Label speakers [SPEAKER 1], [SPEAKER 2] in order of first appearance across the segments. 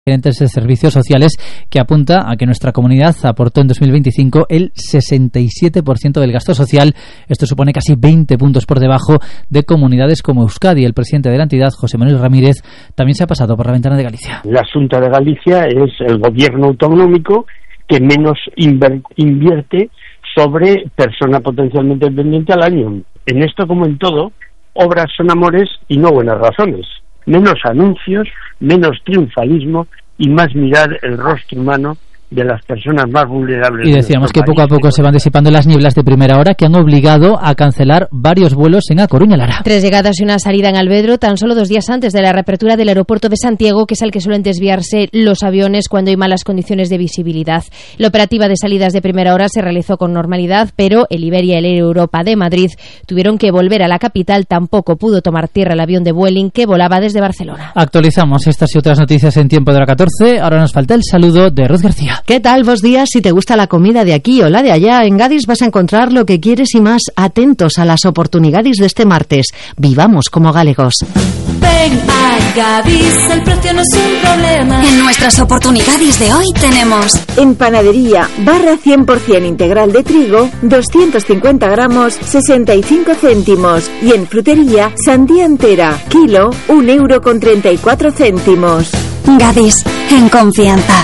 [SPEAKER 1] gerentes de servicios sociales, que apunta a que nuestra comunidad aportó en 2025 el 67% del gasto social. Esto supone casi 20 puntos por debajo de comunidades como Euskadi. El presidente de la entidad, José Manuel Ramírez, también se ha pasado por la ventana de Galicia.
[SPEAKER 2] La Xunta de Galicia es el gobierno autonómico que menos invierte sobre persona potencialmente dependiente al año. En esto, como en todo, obras son amores y no buenas razones. Menos anuncios, menos triunfalismo y más mirar el rostro humano de las personas más vulnerables.
[SPEAKER 1] Y decíamos que poco a poco se van disipando las nieblas de primera hora que han obligado a cancelar varios vuelos en A Coruña, Lara.
[SPEAKER 3] 3 llegadas y una salida en Alvedro tan solo 2 días antes de la reapertura del aeropuerto de Santiago, que es al que suelen desviarse los aviones cuando hay malas condiciones de visibilidad. La operativa de salidas de primera hora se realizó con normalidad, pero el Iberia y el Air Europa de Madrid tuvieron que volver a la capital. Tampoco pudo tomar tierra el avión de Vueling que volaba desde Barcelona.
[SPEAKER 1] Actualizamos estas y otras noticias en tiempo de la 14. Ahora nos falta el saludo de Ruth García.
[SPEAKER 4] ¿Qué tal? Buenos días. Si te gusta la comida de aquí o la de allá, en Gadis vas a encontrar lo que quieres y más. Atentos a las oportunidades de este martes. Vivamos como galegos.
[SPEAKER 5] Ven a Gadis, el precio no es un problema.
[SPEAKER 6] En nuestras oportunidades de hoy tenemos:
[SPEAKER 7] en panadería, barra 100% integral de trigo, 250 gramos, 65 céntimos. Y en frutería, sandía entera, kilo, 1,34 €.
[SPEAKER 6] Gadis, en confianza.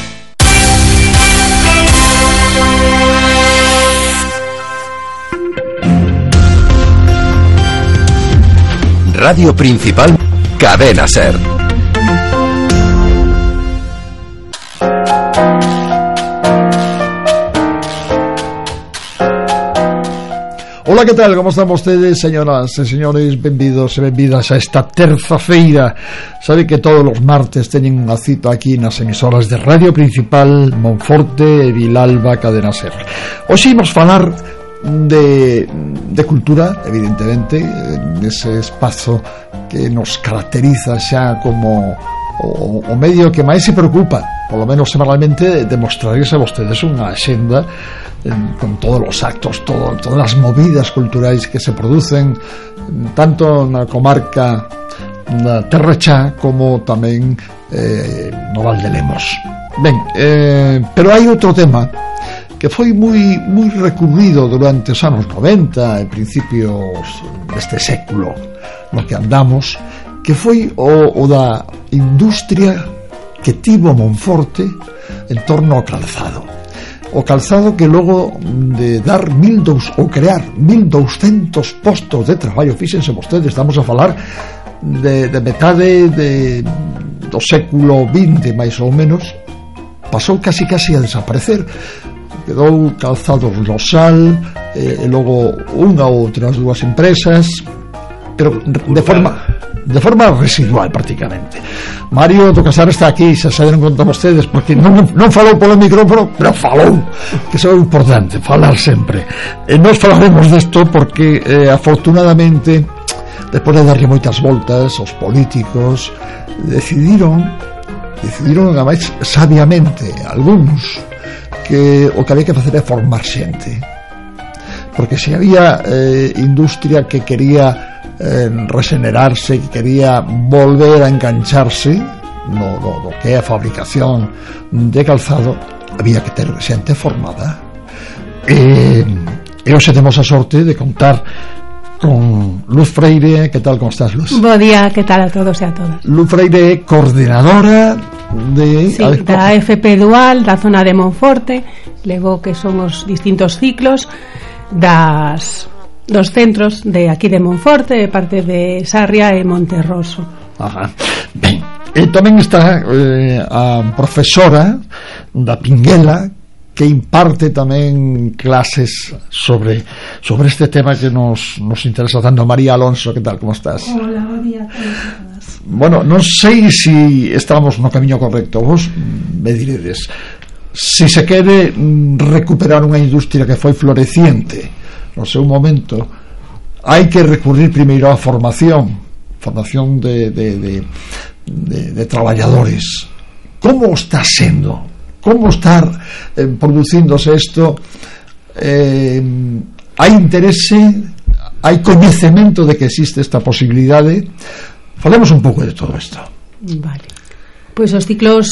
[SPEAKER 8] Radio Principal, Cadena SER.
[SPEAKER 9] Hola, ¿qué tal? ¿Cómo están ustedes, señoras e señores? Benvidos e benvidas a esta terza-feira. Sabe que todos os martes teñen unha cita aquí nas emisoras de Radio Principal, Monforte e Vilalba, Cadena SER. Hoxe imos falar de cultura, evidentemente, nese espazo que nos caracteriza xa como o medio que máis se preocupa, polo menos semanalmente, de mostrarles a vostedes unha axenda con todos os actos, todas as movidas culturais que se producen tanto na comarca da Terra Chá como tamén no Val de Lemos. Ben, pero hai outro tema que foi moi recurrido durante os anos 90 e principios deste século no que andamos, que foi o da industria que tivo Monforte en torno ao calzado. O calzado que logo de dar crear 1.200 postos de traballo, fíxense vostedes, estamos a falar de metade do século XX, máis ou menos, pasou casi a desaparecer. Quedou Calzados Losal e logo unha ou outras dúas empresas, pero de forma residual prácticamente. Mario do Casar está aquí, xa se deron conta vostedes, porque non falou polo micrófono, pero falou, que iso é importante, falar sempre. E nós falaremos desto porque afortunadamente, despois de darlle moitas voltas, os políticos decidiron ademais sabiamente, algúns, que o que había que facer é formar xente, porque se había industria que quería regenerarse, que quería volver a engancharse no que é a fabricación de calzado, había que ter xente formada. E hoxe temos a sorte de contar con Luz Freire. Que tal, como estás, Luz?
[SPEAKER 10] Bo día, que tal a todos e a todas.
[SPEAKER 9] Luz Freire é coordinadora
[SPEAKER 10] da AFP Dual da zona de Monforte. Levo que son os distintos ciclos dos centros de aquí de Monforte, de parte de Sarria e Monterroso.
[SPEAKER 9] Ajá. Ben, e tamén está a profesora da Pinguela, que imparte tamén clases sobre este tema que nos interesa tanto. María Alonso, que tal, como estás?
[SPEAKER 10] Hola, bo día a todos.
[SPEAKER 9] Bueno, non sei se estamos no camiño correcto. Vos me diredes, se se quere recuperar unha industria que foi floreciente no seu momento, hai que recurrir primeiro á formación de traballadores. Como está sendo? Como está producíndose isto? Hai interese, hai coñecemento de que existe esta posibilidade? Falemos un pouco de todo isto.
[SPEAKER 10] Vale. Pois os ciclos